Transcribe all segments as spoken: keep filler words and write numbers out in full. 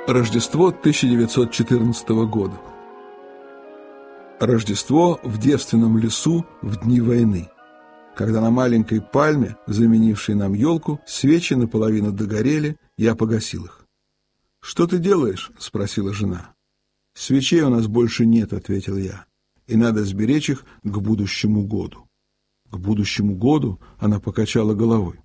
Рождество тысяча девятьсот четырнадцатого года. Рождество в девственном лесу в дни войны, когда на маленькой пальме, заменившей нам елку, свечи наполовину догорели, я погасил их. «Что ты делаешь?» — спросила жена. «Свечей у нас больше нет», — ответил я, — «и надо сберечь их к будущему году». «К будущему году?» — она покачала головой.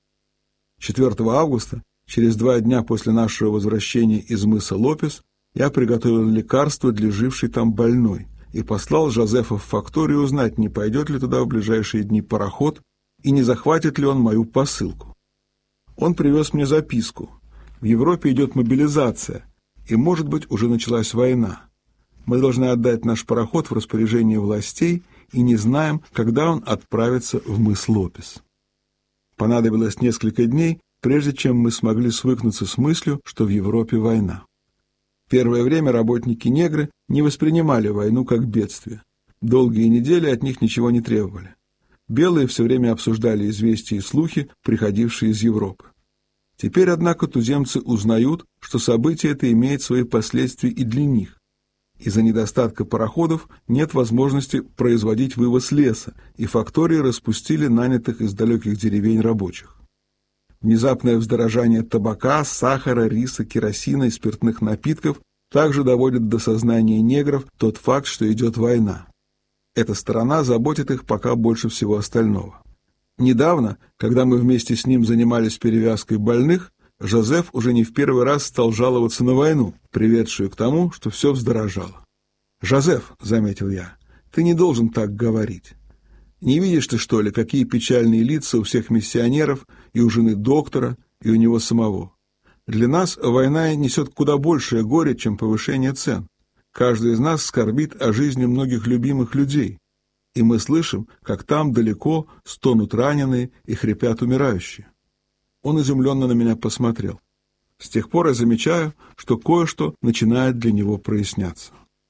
четвёртого августа, через два дня после нашего возвращения из мыса Лопес, я приготовил лекарство для жившей там больной и послал Жозефа в факторию узнать, не пойдет ли туда в ближайшие дни пароход и не захватит ли он мою посылку. Он привез мне записку. В Европе идет мобилизация, и, может быть, уже началась война. Мы должны отдать наш пароход в распоряжение властей и не знаем, когда он отправится в мыс Лопес. Понадобилось несколько дней, прежде чем мы смогли свыкнуться с мыслью, что в Европе война. Первое время работники-негры не воспринимали войну как бедствие. Долгие недели от них ничего не требовали. Белые все время обсуждали известия и слухи, приходившие из Европы. Теперь, однако, туземцы узнают, что событие это имеет свои последствия и для них. Из-за недостатка пароходов нет возможности производить вывоз леса, и фактории распустили нанятых из далеких деревень рабочих. Внезапное вздорожание табака, сахара, риса, керосина и спиртных напитков также доводит до сознания негров тот факт, что идет война. Эта сторона заботит их пока больше всего остального. Недавно, когда мы вместе с ним занимались перевязкой больных, Жозеф уже не в первый раз стал жаловаться на войну, приведшую к тому, что все вздорожало. «Жозеф», — заметил я, — «ты не должен так говорить. Не видишь ты, что ли, какие печальные лица у всех миссионеров, и у жены доктора, и у него самого? Для нас война несет куда большее горе, чем повышение цен. Каждый из нас скорбит о жизни многих любимых людей, и мы слышим, как там далеко стонут раненые и хрипят умирающие». Он изумленно на меня посмотрел. С тех пор я замечаю, что кое-что начинает для него проясняться.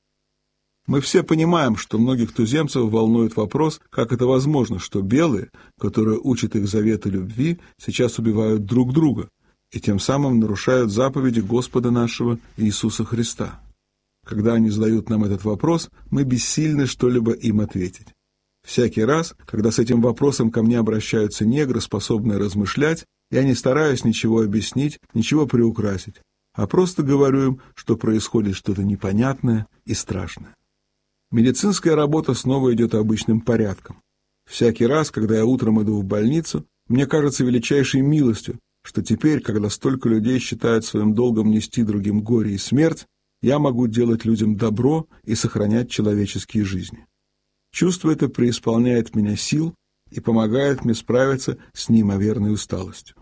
Мы все понимаем, что многих туземцев волнует вопрос, как это возможно, что белые, которые учат их заветы любви, сейчас убивают друг друга и тем самым нарушают заповеди Господа нашего Иисуса Христа. Когда они задают нам этот вопрос, мы бессильны что-либо им ответить. Всякий раз, когда с этим вопросом ко мне обращаются негры, способные размышлять, я не стараюсь ничего объяснить, ничего приукрасить, а просто говорю им, что происходит что-то непонятное и страшное. Медицинская работа снова идет обычным порядком. Всякий раз, когда я утром иду в больницу, мне кажется величайшей милостью, что теперь, когда столько людей считают своим долгом нести другим горе и смерть, я могу делать людям добро и сохранять человеческие жизни. Чувство это преисполняет меня сил и помогает мне справиться с неимоверной усталостью.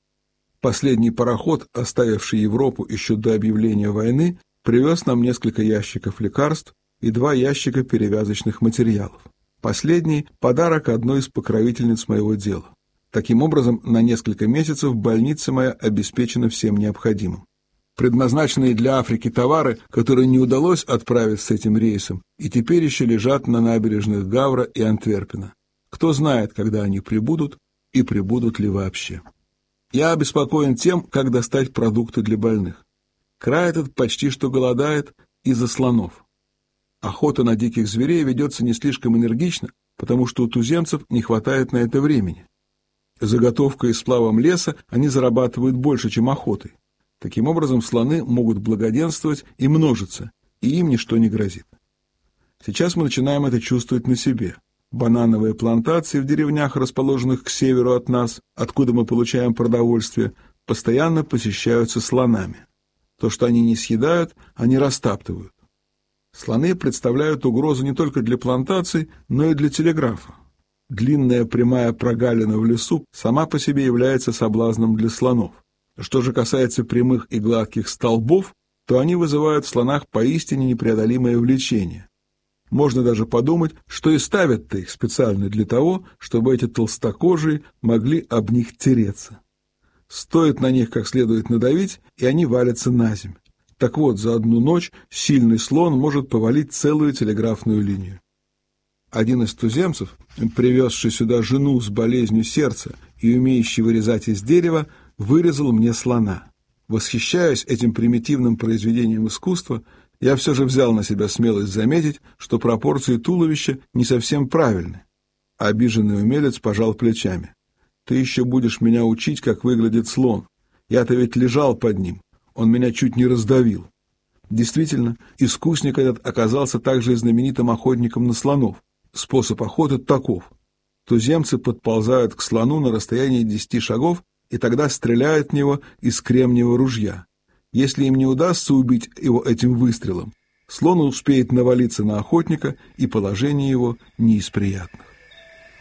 Последний пароход, оставивший Европу еще до объявления войны, привез нам несколько ящиков лекарств и два ящика перевязочных материалов. Последний – подарок одной из покровительниц моего дела. Таким образом, на несколько месяцев больница моя обеспечена всем необходимым. Предназначенные для Африки товары, которые не удалось отправить с этим рейсом, и теперь еще лежат на набережных Гавра и Антверпена. Кто знает, когда они прибудут и прибудут ли вообще. Я обеспокоен тем, как достать продукты для больных. Край этот почти что голодает из-за слонов. Охота на диких зверей ведется не слишком энергично, потому что у туземцев не хватает на это времени. Заготовкой и сплавом леса они зарабатывают больше, чем охотой. Таким образом, слоны могут благоденствовать и множиться, и им ничто не грозит. Сейчас мы начинаем это чувствовать на себе. Банановые плантации в деревнях, расположенных к северу от нас, откуда мы получаем продовольствие, постоянно посещаются слонами. То, что они не съедают, они растаптывают. Слоны представляют угрозу не только для плантаций, но и для телеграфа. Длинная прямая прогалина в лесу сама по себе является соблазном для слонов. Что же касается прямых и гладких столбов, то они вызывают в слонах поистине непреодолимое влечение. Можно даже подумать, что и ставят-то их специально для того, чтобы эти толстокожие могли об них тереться. Стоит на них как следует надавить, и они валятся на землю. Так вот, за одну ночь сильный слон может повалить целую телеграфную линию. Один из туземцев, привезший сюда жену с болезнью сердца и умеющий вырезать из дерева, вырезал мне слона. Восхищаясь этим примитивным произведением искусства, я все же взял на себя смелость заметить, что пропорции туловища не совсем правильны. Обиженный умелец пожал плечами. «Ты еще будешь меня учить, как выглядит слон. Я-то ведь лежал под ним, он меня чуть не раздавил». Действительно, искусник этот оказался также и знаменитым охотником на слонов. Способ охоты таков. Туземцы подползают к слону на расстоянии десяти шагов и тогда стреляют в него из кремниевого ружья. Если им не удастся убить его этим выстрелом, слон успеет навалиться на охотника, и положение его не из приятных.